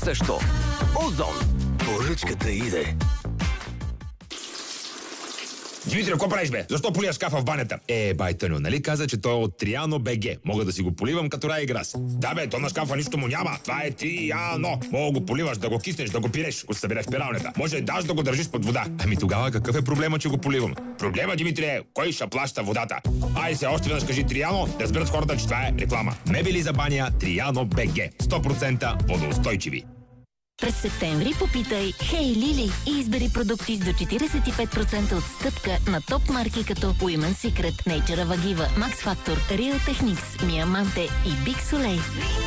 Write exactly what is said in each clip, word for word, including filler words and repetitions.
също. Озон. Поръчката иде. Димитри, какво правиш, бе? Защо поливаш шкафа в банята? Е, бай Тъню, нали каза, че той е от Триано БГ. Мога да си го поливам като рай и грас. Да, бе, то на шкафа нищо му няма. Това е Триано. Мога го поливаш, да го киснеш, да го пиреш, го събереш в пиралнята. Може даже да го държиш под вода. Ами тогава какъв е проблема, че го поливам? Проблема, Димитри, е кой ще плаща водата? Ай се, още веднъж кажи Триано, да разберат хората, че това е реклама. Мебели за баня Триано БГ. сто процента водоустойчиви. През септември попитай Хей Лили и избери продукти с до четиридесет и пет процента отстъпка на топ марки като Women's Secret, Nature Avagiva, Max Factor, Real Techniques, Miamante и Big Soleil.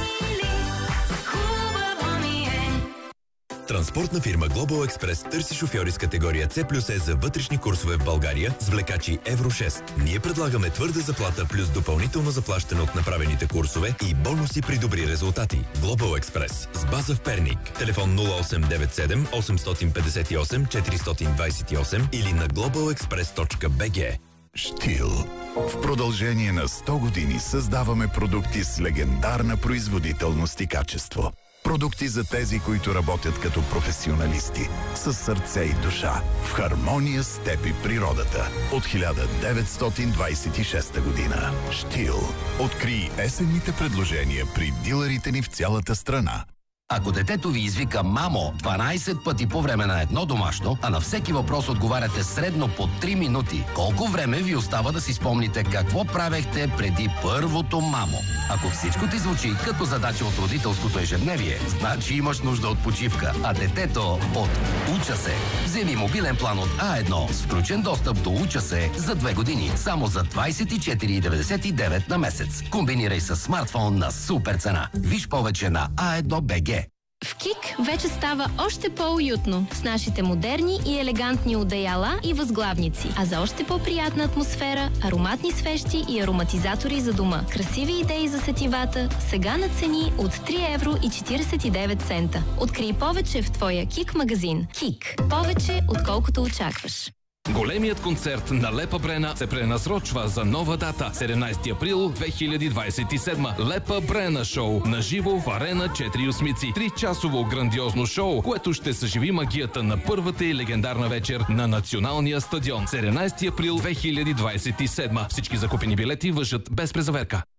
Транспортна фирма Global Express търси шофьори с категория C плюс E за вътрешни курсове в България с влекачи Евро шест. Ние предлагаме твърда заплата плюс допълнително заплащане от направените курсове и бонуси при добри резултати. Global Express с база в Перник. Телефон нула осем девет седем осем пет осем четири два осем или на глобал експрес точка би джи. Штил. В продължение на сто години създаваме продукти с легендарна производителност и качество. Продукти за тези, които работят като професионалисти, с сърце и душа, в хармония с теб и природата. От хиляда деветстотин двадесет и шеста година. Штил. Открий есенните предложения при дилърите ни в цялата страна. Ако детето ви извика «Мамо» дванадесет пъти по време на едно домашно, а на всеки въпрос отговаряте средно по три минути, колко време ви остава да си спомните какво правехте преди първото «Мамо»? Ако всичко ти звучи като задача от родителското ежедневие, значи имаш нужда от почивка, а детето от «Уча се». Вземи мобилен план от А едно с включен достъп до «Уча се» за две години, само за двадесет и четири деветдесет и девет на месец. Комбинирай с смартфон на супер цена. Виж повече на А едно БГ. В КИК вече става още по-уютно с нашите модерни и елегантни одеяла и възглавници. А за още по-приятна атмосфера, ароматни свещи и ароматизатори за дома. Красиви идеи за сетивата, сега на цени от три евро и четиридесет и девет цента. Открий повече в твоя КИК магазин. КИК. Повече, отколкото очакваш. Големият концерт на Лепа Брена се пренасрочва за нова дата. седемнадесети април две хиляди двадесет и седма. Лепа Брена шоу. Наживо в Арена четири осмици. Тричасово грандиозно шоу, което ще съживи магията на първата и легендарна вечер на Националния стадион. седемнадесети април две хиляди двадесет и седма. Всички закупени билети важат без презаверка.